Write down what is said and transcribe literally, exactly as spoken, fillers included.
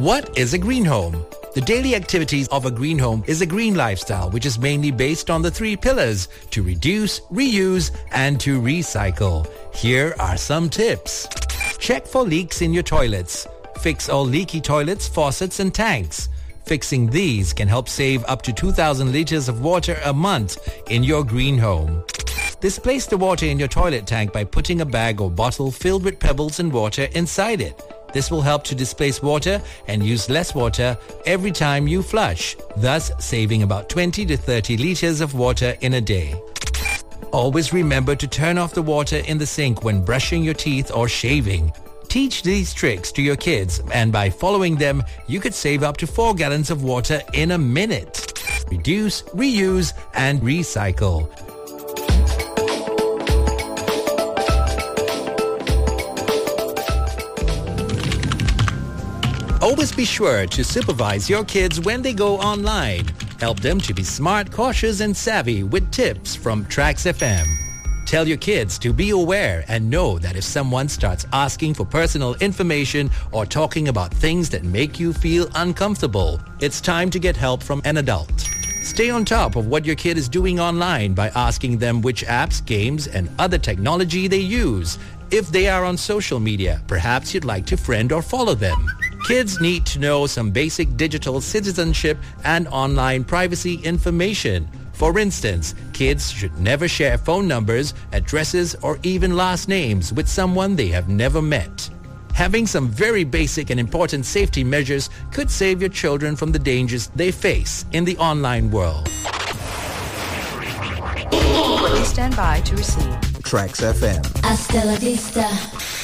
What is a green home? The daily activities of a green home is a green lifestyle, which is mainly based on the three pillars: to reduce, reuse, and to recycle. Here are some tips. Check for leaks in your toilets. Fix all leaky toilets, faucets, and tanks. Fixing these can help save up to two thousand liters of water a month in your green home. Displace the water in your toilet tank by putting a bag or bottle filled with pebbles and water inside it. This will help to displace water and use less water every time you flush, thus saving about twenty to thirty liters of water in a day. Always remember to turn off the water in the sink when brushing your teeth or shaving. Teach these tricks to your kids, and by following them, you could save up to four gallons of water in a minute. Reduce, reuse, and recycle. Always be sure to supervise your kids when they go online. Help them to be smart, cautious, and savvy with tips from Trax F M. Tell your kids to be aware and know that if someone starts asking for personal information or talking about things that make you feel uncomfortable, it's time to get help from an adult. Stay on top of what your kid is doing online by asking them which apps, games, and other technology they use. If they are on social media, perhaps you'd like to friend or follow them. Kids need to know some basic digital citizenship and online privacy information. For instance, kids should never share phone numbers, addresses, or even last names with someone they have never met. Having some very basic and important safety measures could save your children from the dangers they face in the online world. Please stand by to receive Trax F M. Hasta la vista.